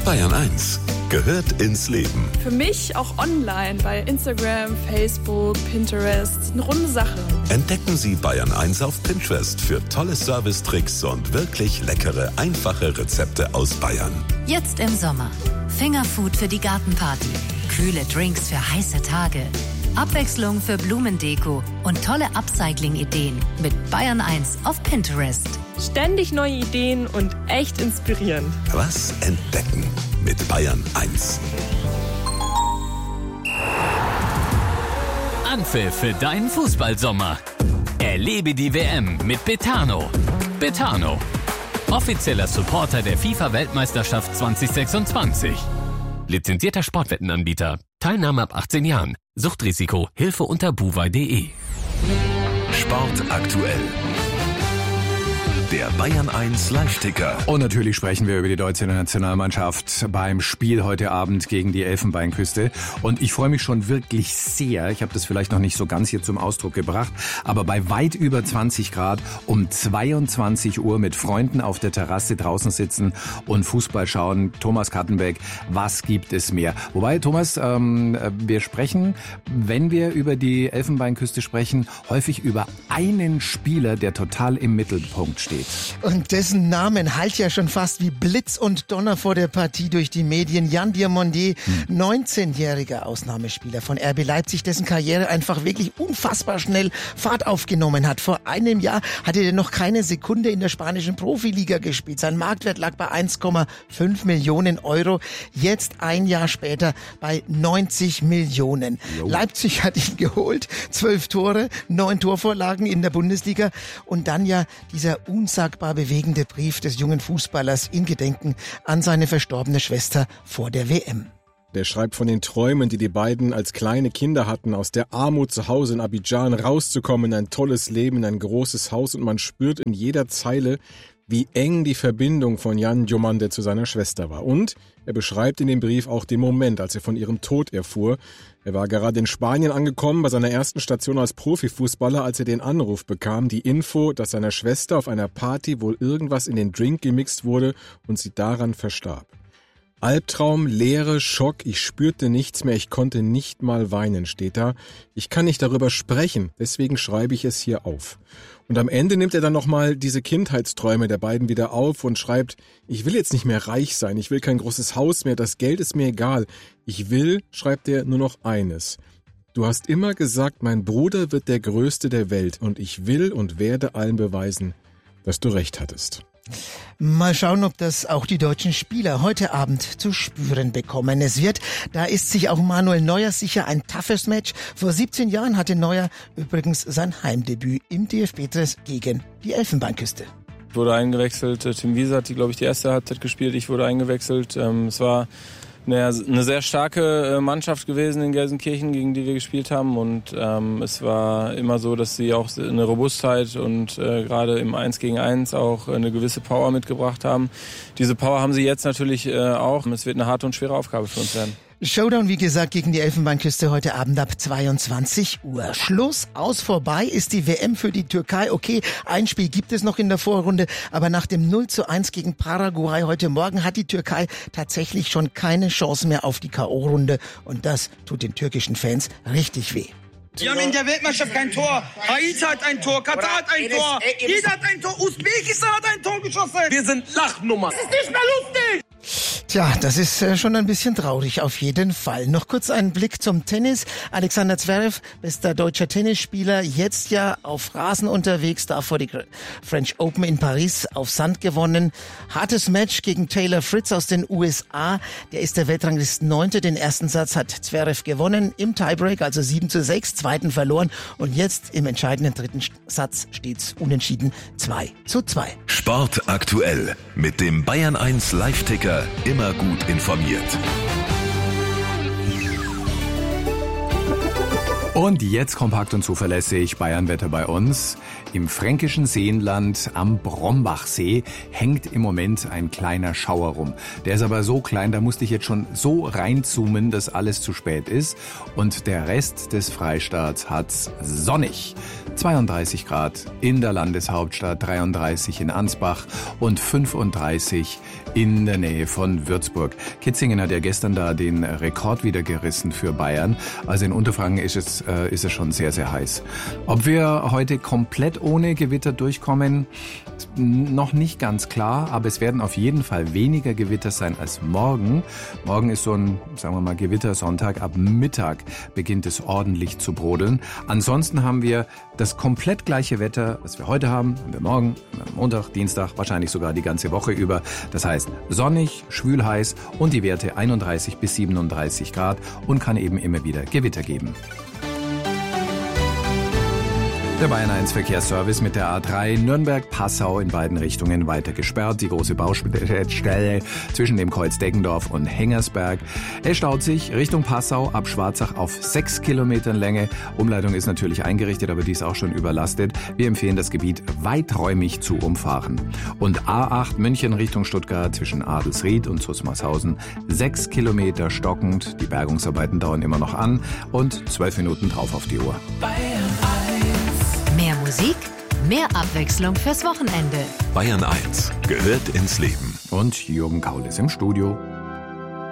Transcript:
Bayern 1 gehört ins Leben. Für mich auch online bei Instagram, Facebook, Pinterest. Eine runde Sache. Entdecken Sie Bayern 1 auf Pinterest für tolle Servicetricks und wirklich leckere, einfache Rezepte aus Bayern. Jetzt im Sommer. Fingerfood für die Gartenparty. Kühle Drinks für heiße Tage. Abwechslung für Blumendeko und tolle Upcycling-Ideen mit Bayern 1 auf Pinterest. Ständig neue Ideen und echt inspirierend. Was entdecken mit Bayern 1. Anpfiff für deinen Fußballsommer. Erlebe die WM mit Betano. Betano, offizieller Supporter der FIFA-Weltmeisterschaft 2026. Lizenzierter Sportwettenanbieter. Teilnahme ab 18 Jahren. Suchtrisiko. Hilfe unter buwei.de. Sport aktuell. Der Bayern 1 Live-Ticker. Und natürlich sprechen wir über die deutsche Nationalmannschaft beim Spiel heute Abend gegen die Elfenbeinküste. Und ich freue mich schon wirklich sehr, ich habe das vielleicht noch nicht so ganz hier zum Ausdruck gebracht, aber bei weit über 20 Grad um 22 Uhr mit Freunden auf der Terrasse draußen sitzen und Fußball schauen. Thomas Kattenbeck, was gibt es mehr? Wobei, Thomas, wir sprechen, wenn wir über die Elfenbeinküste sprechen, häufig über einen Spieler, der total im Mittelpunkt steht. Und dessen Namen hallt ja schon fast wie Blitz und Donner vor der Partie durch die Medien. Jan Diamonde, 19-jähriger Ausnahmespieler von RB Leipzig, dessen Karriere einfach wirklich unfassbar schnell Fahrt aufgenommen hat. Vor einem Jahr hatte er noch keine Sekunde in der spanischen Profiliga gespielt. Sein Marktwert lag bei 1,5 Millionen Euro. Jetzt ein Jahr später bei 90 Millionen. Leipzig hat ihn geholt. 12 Tore, 9 Torvorlagen in der Bundesliga. Und dann ja dieser unsagbar bewegende Brief des jungen Fußballers in Gedenken an seine verstorbene Schwester vor der WM. Der schreibt von den Träumen, die die beiden als kleine Kinder hatten, aus der Armut zu Hause in Abidjan rauszukommen, in ein tolles Leben, in ein großes Haus. Und man spürt in jeder Zeile, wie eng die Verbindung von Jan Diomande zu seiner Schwester war. Und er beschreibt in dem Brief auch den Moment, als er von ihrem Tod erfuhr. Er war gerade in Spanien angekommen, bei seiner ersten Station als Profifußballer, als er den Anruf bekam, die Info, dass seiner Schwester auf einer Party wohl irgendwas in den Drink gemixt wurde und sie daran verstarb. Albtraum, Leere, Schock, ich spürte nichts mehr, ich konnte nicht mal weinen, steht da. Ich kann nicht darüber sprechen, deswegen schreibe ich es hier auf. Und am Ende nimmt er dann nochmal diese Kindheitsträume der beiden wieder auf und schreibt, ich will jetzt nicht mehr reich sein, ich will kein großes Haus mehr, das Geld ist mir egal. Ich will, schreibt er, nur noch eines. Du hast immer gesagt, mein Bruder wird der Größte der Welt und ich will und werde allen beweisen, dass du recht hattest. Mal schauen, ob das auch die deutschen Spieler heute Abend zu spüren bekommen. Da ist sich auch Manuel Neuer sicher, ein toughes Match. Vor 17 Jahren hatte Neuer übrigens sein Heimdebüt im DFB-Dress gegen die Elfenbeinküste. Ich wurde eingewechselt, Tim Wiese hat, glaube ich, die erste Halbzeit gespielt, ich wurde eingewechselt. Es war eine sehr starke Mannschaft gewesen in Gelsenkirchen, gegen die wir gespielt haben. Und es war immer so, dass sie auch eine Robustheit und gerade im 1 gegen 1 auch eine gewisse Power mitgebracht haben. Diese Power haben sie jetzt natürlich auch. Es wird eine harte und schwere Aufgabe für uns werden. Showdown, wie gesagt, gegen die Elfenbeinküste heute Abend ab 22 Uhr. Schluss, aus, vorbei ist die WM für die Türkei. Okay, ein Spiel gibt es noch in der Vorrunde, aber nach dem 0:1 gegen Paraguay heute Morgen hat die Türkei tatsächlich schon keine Chance mehr auf die K.O.-Runde. Und das tut den türkischen Fans richtig weh. Wir haben in der Weltmeisterschaft kein Tor. Haiti hat ein Tor, Katar hat ein Tor, jeder hat ein Tor, Usbekistan hat ein Tor geschossen. Wir sind Lachnummer. Das ist nicht mehr lustig. Tja, das ist schon ein bisschen traurig, auf jeden Fall. Noch kurz einen Blick zum Tennis. Alexander Zverev, bester deutscher Tennisspieler, jetzt ja auf Rasen unterwegs, da vor die French Open in Paris auf Sand gewonnen. Hartes Match gegen Taylor Fritz aus den USA. Der ist der Weltranglisten 9. Den ersten Satz hat Zverev gewonnen im Tiebreak, also 7:6, zweiten verloren. Und jetzt im entscheidenden dritten Satz steht's unentschieden 2:2. Sport aktuell mit dem Bayern 1 Live-Ticker. Immer gut informiert. Und jetzt kompakt und zuverlässig Bayernwetter bei uns. Im fränkischen Seenland am Brombachsee hängt im Moment ein kleiner Schauer rum. Der ist aber so klein, da musste ich jetzt schon so reinzoomen, dass alles zu spät ist. Und der Rest des Freistaats hat's sonnig. 32 Grad in der Landeshauptstadt, 33 in Ansbach und 35 in der Nähe von Würzburg. Kitzingen hat ja gestern da den Rekord wieder gerissen für Bayern. Also in Unterfranken ist es schon sehr, sehr heiß. Ob wir heute komplett ohne Gewitter durchkommen, noch nicht ganz klar, aber es werden auf jeden Fall weniger Gewitter sein als morgen. Morgen ist so ein, sagen wir mal, Gewittersonntag. Ab Mittag beginnt es ordentlich zu brodeln. Ansonsten haben wir das komplett gleiche Wetter, was wir heute haben wir morgen, Montag, Dienstag, wahrscheinlich sogar die ganze Woche über. Das heißt sonnig, schwül heiß und die Werte 31 bis 37 Grad und kann eben immer wieder Gewitter geben. Der Bayern 1 Verkehrsservice mit der A3 Nürnberg-Passau in beiden Richtungen weiter gesperrt. Die große Baustelle zwischen dem Kreuz Deggendorf und Hengersberg. Es staut sich Richtung Passau ab Schwarzach auf 6 Kilometern Länge. Umleitung ist natürlich eingerichtet, aber die ist auch schon überlastet. Wir empfehlen das Gebiet weiträumig zu umfahren. Und A8 München Richtung Stuttgart zwischen Adelsried und Zusmarshausen 6 Kilometer stockend. Die Bergungsarbeiten dauern immer noch an und 12 Minuten drauf auf die Uhr. Mehr Musik, mehr Abwechslung fürs Wochenende. Bayern 1 gehört ins Leben. Und Jürgen Kaul ist im Studio.